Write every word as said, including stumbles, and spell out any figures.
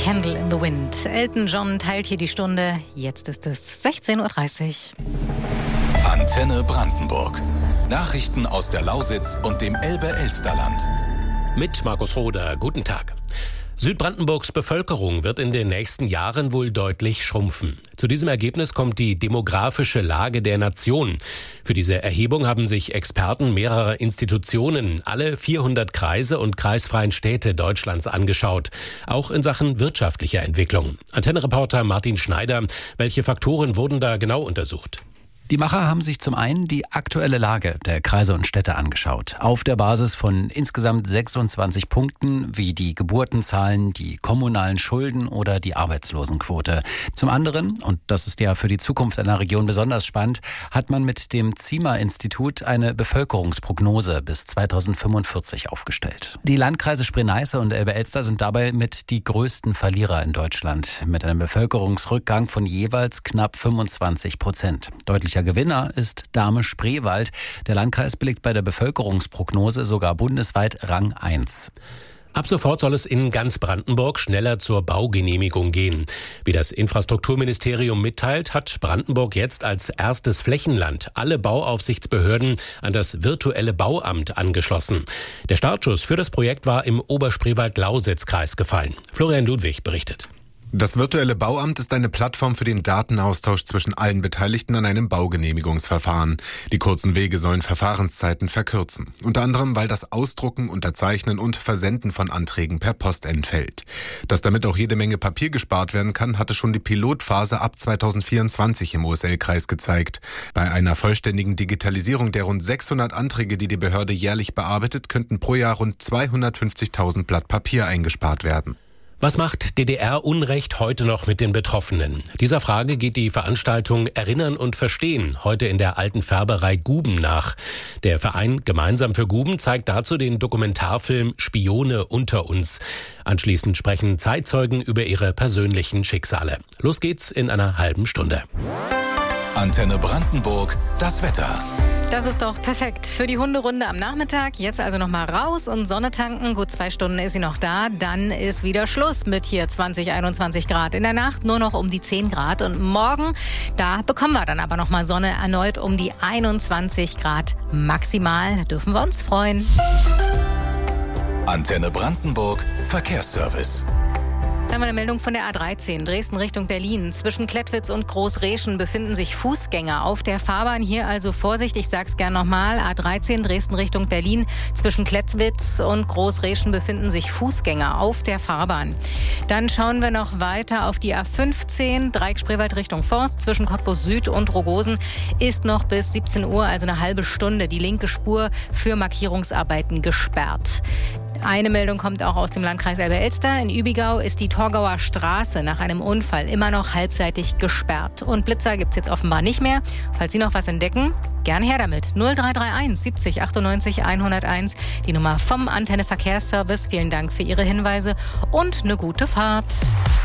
Candle in the Wind. Elton John teilt hier die Stunde. Jetzt ist es sechzehn Uhr dreißig. Antenne Brandenburg. Nachrichten aus der Lausitz und dem Elbe-Elsterland. Mit Markus Roder. Guten Tag. Südbrandenburgs Bevölkerung wird in den nächsten Jahren wohl deutlich schrumpfen. Zu diesem Ergebnis kommt die demografische Lage der Nation. Für diese Erhebung haben sich Experten mehrerer Institutionen, alle vierhundert Kreise und kreisfreien Städte Deutschlands angeschaut. Auch in Sachen wirtschaftlicher Entwicklung. Antenne-Reporter Martin Schneider, welche Faktoren wurden da genau untersucht? Die Macher haben sich zum einen die aktuelle Lage der Kreise und Städte angeschaut. Auf der Basis von insgesamt sechsundzwanzig Punkten, wie die Geburtenzahlen, die kommunalen Schulden oder die Arbeitslosenquote. Zum anderen, und das ist ja für die Zukunft einer Region besonders spannend, hat man mit dem Ziemer-Institut eine Bevölkerungsprognose bis zweitausendfünfundvierzig aufgestellt. Die Landkreise Spree-Neiße und Elbe-Elster sind dabei mit die größten Verlierer in Deutschland, mit einem Bevölkerungsrückgang von jeweils knapp fünfundzwanzig Prozent. Deutlich Gewinner ist Dahme-Spreewald. Der Landkreis belegt bei der Bevölkerungsprognose sogar bundesweit Rang eins. Ab sofort soll es in ganz Brandenburg schneller zur Baugenehmigung gehen. Wie das Infrastrukturministerium mitteilt, hat Brandenburg jetzt als erstes Flächenland alle Bauaufsichtsbehörden an das virtuelle Bauamt angeschlossen. Der Startschuss für das Projekt war im Oberspreewald-Lausitz-Kreis gefallen. Florian Ludwig berichtet. Das virtuelle Bauamt ist eine Plattform für den Datenaustausch zwischen allen Beteiligten an einem Baugenehmigungsverfahren. Die kurzen Wege sollen Verfahrenszeiten verkürzen. Unter anderem, weil das Ausdrucken, Unterzeichnen und Versenden von Anträgen per Post entfällt. Dass damit auch jede Menge Papier gespart werden kann, hatte schon die Pilotphase ab zweitausendvierundzwanzig im O S L-Kreis gezeigt. Bei einer vollständigen Digitalisierung der rund sechshundert Anträge, die die Behörde jährlich bearbeitet, könnten pro Jahr rund zweihundertfünfzigtausend Blatt Papier eingespart werden. Was macht D D R-Unrecht heute noch mit den Betroffenen? Dieser Frage geht die Veranstaltung Erinnern und Verstehen heute in der alten Färberei Guben nach. Der Verein Gemeinsam für Guben zeigt dazu den Dokumentarfilm Spione unter uns. Anschließend sprechen Zeitzeugen über ihre persönlichen Schicksale. Los geht's in einer halben Stunde. Antenne Brandenburg, das Wetter. Das ist doch perfekt für die Hunderunde am Nachmittag. Jetzt also noch mal raus und Sonne tanken. Gut zwei Stunden ist sie noch da. Dann ist wieder Schluss mit hier zwanzig, einundzwanzig Grad. In der Nacht nur noch um die zehn Grad. Und morgen, da bekommen wir dann aber noch mal Sonne erneut um die einundzwanzig Grad maximal. Da dürfen wir uns freuen. Antenne Brandenburg, Verkehrsservice. Da haben wir eine Meldung von der A dreizehn, Dresden Richtung Berlin. Zwischen Klettwitz und Großreschen befinden sich Fußgänger auf der Fahrbahn. Hier also Vorsicht, ich sag's gern nochmal. A dreizehn, Dresden Richtung Berlin. Zwischen Klettwitz und Großreschen befinden sich Fußgänger auf der Fahrbahn. Dann schauen wir noch weiter auf die A fünfzehn, Dreieck Spreewald Richtung Forst. Zwischen Cottbus Süd und Rogosen ist noch bis siebzehn Uhr, also eine halbe Stunde, die linke Spur für Markierungsarbeiten gesperrt. Eine Meldung kommt auch aus dem Landkreis Elbe-Elster. In Übigau ist die Torgauer Straße nach einem Unfall immer noch halbseitig gesperrt. Und Blitzer gibt's jetzt offenbar nicht mehr. Falls Sie noch was entdecken, gern her damit. null drei drei eins siebzig achtundneunzig hunderteins, die Nummer vom Antenne Verkehrsservice. Vielen Dank für Ihre Hinweise und eine gute Fahrt.